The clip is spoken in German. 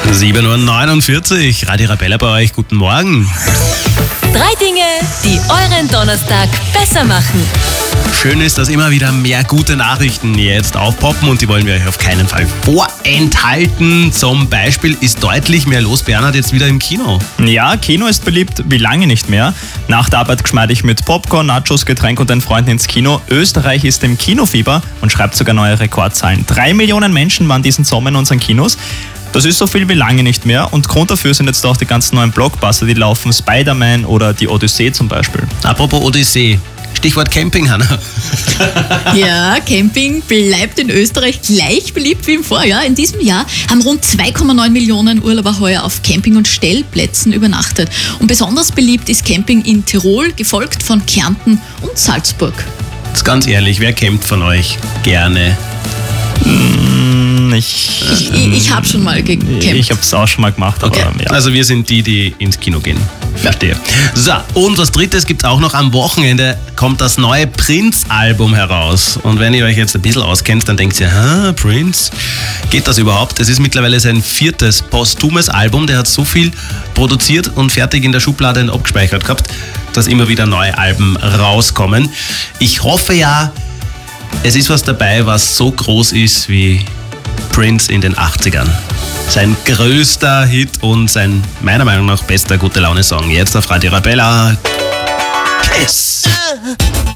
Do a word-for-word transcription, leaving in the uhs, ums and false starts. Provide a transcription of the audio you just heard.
sieben Uhr neunundvierzig, Radio Arabella bei euch, guten Morgen. Drei Dinge, die euren Donnerstag besser machen. Schön ist, dass immer wieder mehr gute Nachrichten jetzt aufpoppen und die wollen wir euch auf keinen Fall vorenthalten. Zum Beispiel ist deutlich mehr los, Bernhard, jetzt wieder im Kino. Ja, Kino ist beliebt wie lange nicht mehr. Nach der Arbeit geschmeidig mit Popcorn, Nachos, Getränk und den Freunden ins Kino. Österreich ist im Kinofieber und schreibt sogar neue Rekordzahlen. Drei Millionen Menschen waren diesen Sommer in unseren Kinos. Das ist so viel wie lange nicht mehr und Grund dafür sind jetzt auch die ganzen neuen Blockbuster, die laufen, Spider-Man oder die Odyssee zum Beispiel. Apropos Odyssee, Stichwort Camping, Hanna. Ja, Camping bleibt in Österreich gleich beliebt wie im Vorjahr. In diesem Jahr haben rund zwei Komma neun Millionen Urlauber heuer auf Camping- und Stellplätzen übernachtet. Und besonders beliebt ist Camping in Tirol, gefolgt von Kärnten und Salzburg. Jetzt ganz ehrlich, wer campt von euch gerne? Ich, Ich, ich, ich habe schon mal gecampt. ich habe es auch schon mal gemacht, aber Okay. ja. Also wir sind die, die ins Kino gehen. Verstehe. So, und was Drittes gibt es auch noch. Am Wochenende kommt das neue Prince-Album heraus. Und wenn ihr euch jetzt ein bisschen auskennt, dann denkt ihr, ha, Prince, geht das überhaupt? Es ist mittlerweile sein viertes posthumes Album. Der hat so viel produziert und fertig in der Schublade und abgespeichert gehabt, dass immer wieder neue Alben rauskommen. Ich hoffe ja, es ist was dabei, was so groß ist wie Prince in den achtzigern. Sein größter Hit und sein meiner Meinung nach bester Gute-Laune-Song. Jetzt auf Radio Arabella. Kiss.